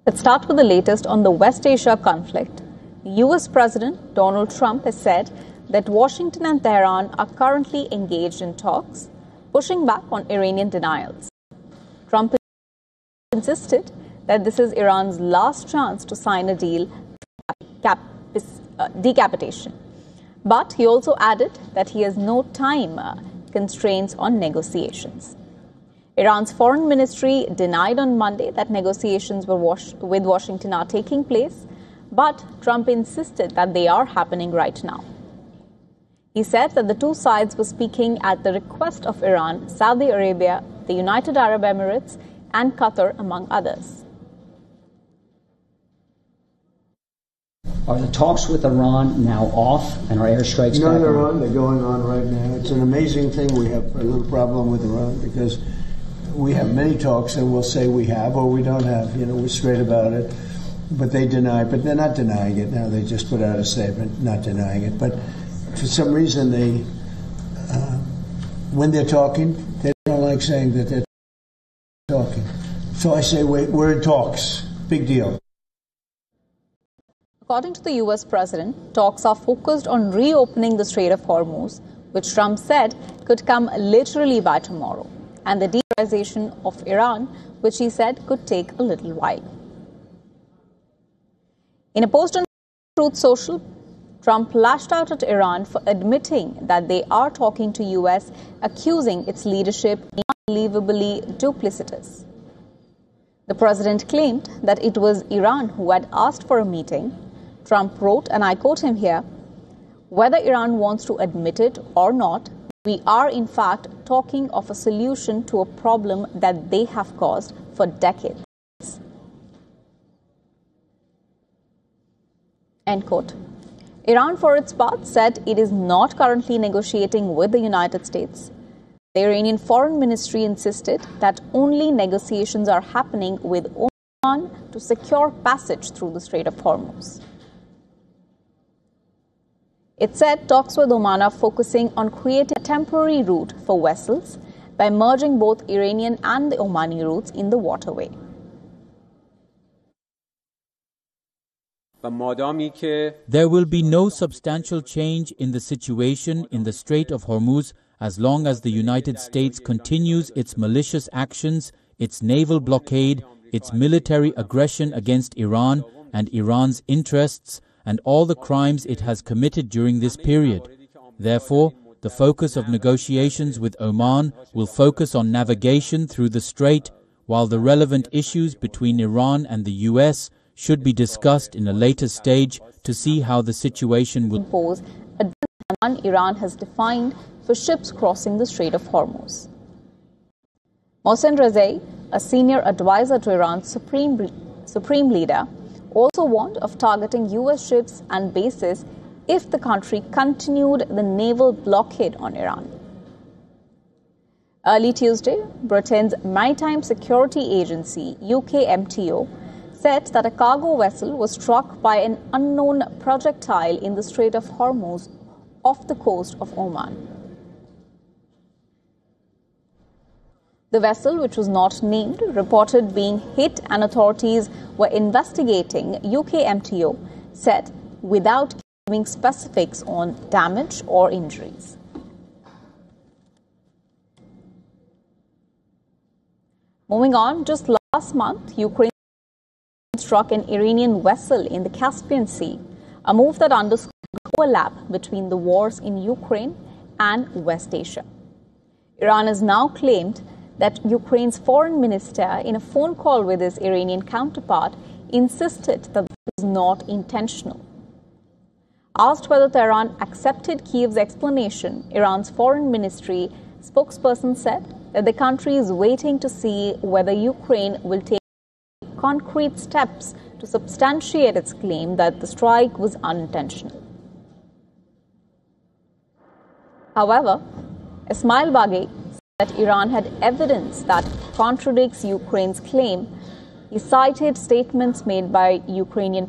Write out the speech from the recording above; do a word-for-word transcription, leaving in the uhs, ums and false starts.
Let's start with the latest on the West Asia conflict. U S President Donald Trump has said that Washington and Tehran are currently engaged in talks, pushing back on Iranian denials. Trump insisted that this is Iran's last chance to sign a deal cap, uh, decapitation. But he also added that he has no time uh, constraints on negotiations. Iran's foreign ministry denied on Monday that negotiations were was- with Washington are taking place, but Trump insisted that they are happening right now. He said that the two sides were speaking at the request of Iran, Saudi Arabia, the United Arab Emirates, and Qatar, among others. Are the talks with Iran now off and are airstrikes No, back they're on? on. They're going on right now. It's an amazing thing. We have a little problem with Iran because we have many talks and we'll say we have or we don't have. You know, we're straight about it. But they deny, but they're not denying it now. They just put out a statement not denying it. But for some reason, they, uh, when they're talking, they don't like saying that they're talking. So I say, wait, we're in talks. Big deal. According to the U S president, talks are focused on reopening the Strait of Hormuz, which Trump said could come literally by tomorrow, and the denuclearization of Iran, which he said could take a little while. In a post on Truth Social, Trump lashed out at Iran for admitting that they are talking to U S, accusing its leadership unbelievably duplicitous. The president claimed that it was Iran who had asked for a meeting. Trump wrote, and I quote him here, "Whether Iran wants to admit it or not, we are in fact talking of a solution to a problem that they have caused for decades." End quote. Iran, for its part, said it is not currently negotiating with the United States. The Iranian Foreign Ministry insisted that only negotiations are happening with Oman to secure passage through the Strait of Hormuz. It said talks with Oman are focusing on creating a temporary route for vessels by merging both Iranian and the Omani routes in the waterway. There will be no substantial change in the situation in the Strait of Hormuz as long as the United States continues its malicious actions, its naval blockade, its military aggression against Iran and Iran's interests, and all the crimes it has committed during this period. Therefore, the focus of negotiations with Oman will focus on navigation through the strait, while the relevant issues between Iran and the U S should be discussed in a later stage to see how the situation will impose a ban Iran has defined for ships crossing the Strait of Hormuz. Mohsen Rezai, a senior advisor to Iran's supreme, supreme leader, also warned of targeting U S ships and bases if the country continued the naval blockade on Iran. Early Tuesday, Britain's Maritime Security Agency, U K M T O, said that a cargo vessel was struck by an unknown projectile in the Strait of Hormuz off the coast of Oman. The vessel, which was not named, reported being hit, and authorities were investigating, U K M T O said, without giving specifics on damage or injuries. Moving on, just last month, Ukraine struck an Iranian vessel in the Caspian Sea, a move that underscores the overlap between the wars in Ukraine and West Asia. Iran has now claimed that Ukraine's foreign minister, in a phone call with his Iranian counterpart, insisted that it was not intentional. Asked whether Tehran accepted Kyiv's explanation, Iran's foreign ministry spokesperson said that the country is waiting to see whether Ukraine will take concrete steps to substantiate its claim that the strike was unintentional. However, Ismail Baghi said that Iran had evidence that contradicts Ukraine's claim. He cited statements made by Ukrainian